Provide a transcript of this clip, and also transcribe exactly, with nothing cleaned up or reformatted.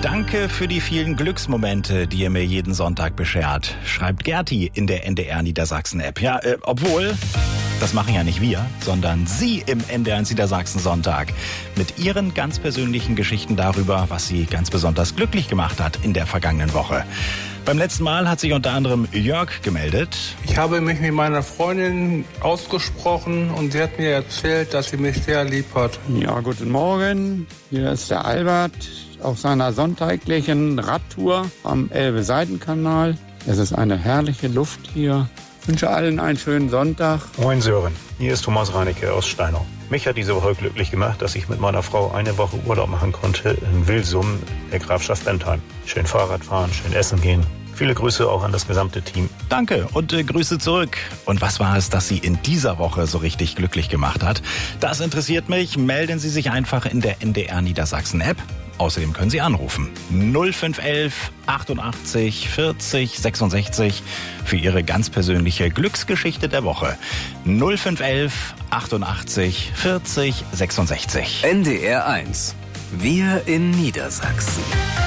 Danke für die vielen Glücksmomente, die ihr mir jeden Sonntag beschert, schreibt Gerti in der N D R Niedersachsen-App. Ja, äh, obwohl, das machen ja nicht wir, sondern Sie im N D R eins Niedersachsen Sonntag mit Ihren ganz persönlichen Geschichten darüber, was Sie ganz besonders glücklich gemacht hat in der vergangenen Woche. Beim letzten Mal hat sich unter anderem Jörg gemeldet. Ich habe mich mit meiner Freundin ausgesprochen und sie hat mir erzählt, dass sie mich sehr lieb hat. Ja, guten Morgen. Hier ist der Albert auf seiner sonntäglichen Radtour am Elbe-Seitenkanal. Es ist eine herrliche Luft hier. Ich wünsche allen einen schönen Sonntag. Moin Sören, hier ist Thomas Reinecke aus Steinau. Mich hat diese Woche glücklich gemacht, dass ich mit meiner Frau eine Woche Urlaub machen konnte in Wilsum, der Grafschaft Bentheim. Schön Fahrrad fahren, schön essen gehen. Viele Grüße auch an das gesamte Team. Danke und äh, Grüße zurück. Und was war es, das Sie in dieser Woche so richtig glücklich gemacht hat? Das interessiert mich. Melden Sie sich einfach in der N D R Niedersachsen App. Außerdem können Sie anrufen. null fünf elf achtundachtzig vierzig sechsundsechzig für Ihre ganz persönliche Glücksgeschichte der Woche. null fünf elf achtundachtzig vierzig sechsundsechzig. N D R eins. Wir in Niedersachsen.